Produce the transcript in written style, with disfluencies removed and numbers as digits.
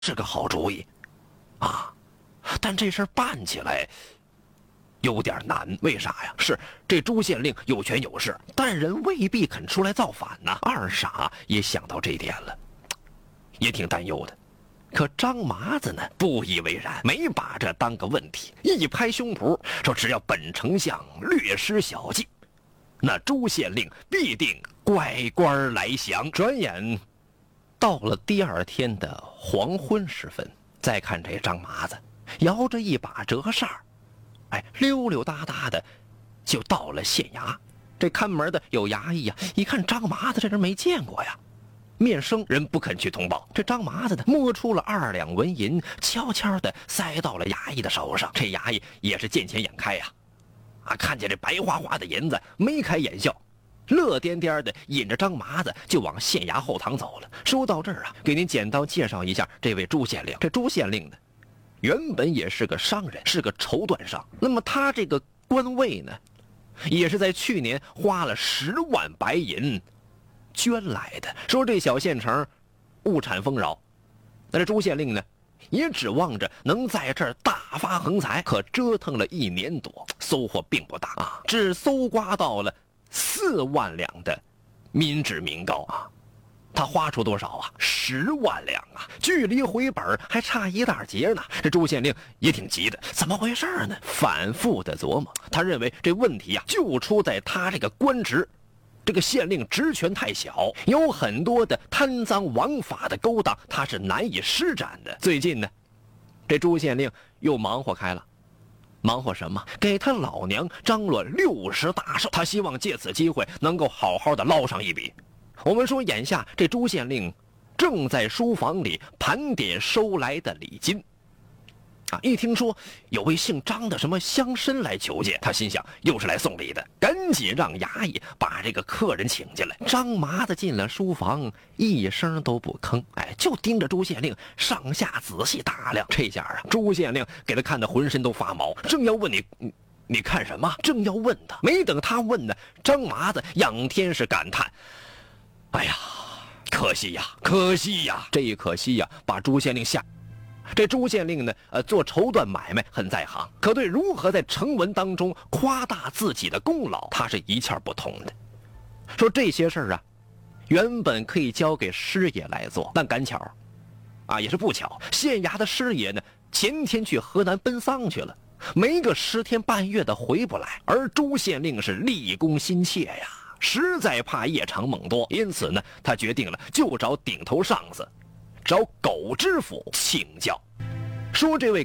是个好主意，啊，但这事儿办起来有点难。为啥呀？是这朱县令有权有势，但人未必肯出来造反呐。二傻也想到这点了，也挺担忧的。可张麻子呢，不以为然，没把这当个问题，一拍胸脯说：“只要本丞相略施小计，那朱县令必定乖乖来降。”转眼到了第二天的黄昏时分，再看这张麻子摇着一把折扇，溜溜达达的就到了县衙。这看门的有衙役呀，一看张麻子这人没见过呀，面生人不肯去通报。这张麻子呢，摸出了2两纹银，悄悄的塞到了衙役的手上。这衙役也是见钱眼开呀，看见这白花花的银子，眉开眼笑，乐颠颠的引着张麻子就往县衙后堂走了。说到这儿啊，给您简单介绍一下这位朱县令。这朱县令呢，原本也是个商人，是个绸缎商。那么他这个官位呢，也是在去年花了10万白银捐来的。说这小县城物产丰饶，那这朱县令呢，也指望着能在这儿大发横财。可折腾了1年多，收获并不大啊，只搜刮到了4万两的民脂民膏啊。他花出多少啊？10万两啊，距离回本还差一大截呢。这朱县令也挺急的，怎么回事呢？反复的琢磨，他认为这问题啊，就出在他这个官职，这个县令职权太小，有很多的贪赃枉法的勾当，他是难以施展的。最近呢，这朱县令又忙活开了。忙活什么？给他老娘张罗60大寿，他希望借此机会能够好好的捞上一笔。我们说眼下这朱县令正在书房里盘点收来的礼金一听说有位姓张的什么乡绅来求见，他心想又是来送礼的，赶紧让衙役把这个客人请进来。张麻子进了书房，一声都不吭，就盯着朱县令上下仔细打量。这下朱县令给他看得浑身都发毛，正要问你看什么？正要问他，没等他问呢，张麻子仰天是感叹：“哎呀，可惜呀，可惜呀！”这一可惜呀，把朱县令吓。这朱县令呢，做绸缎买卖很在行，可对如何在成文当中夸大自己的功劳，他是一窍不通的。说这些事儿原本可以交给师爷来做，但赶巧也是不巧，县衙的师爷呢，前天去河南奔丧去了，没个10天半月的回不来。而朱县令是立功心切呀，实在怕夜长梦多，因此呢，他决定了就找顶头上司，找苟知府请教。说这位